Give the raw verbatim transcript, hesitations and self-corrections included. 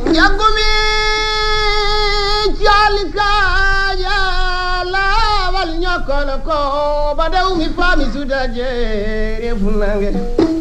Jagumi jalika ya la wal nyokolo ko badaw mi fami sudaje refunange